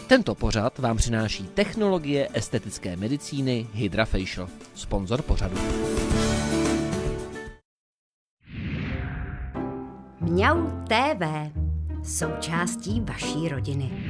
Tento pořad vám přináší technologie estetické medicíny HydraFacial, sponzor pořadu. Mňau TV, součástí vaší rodiny.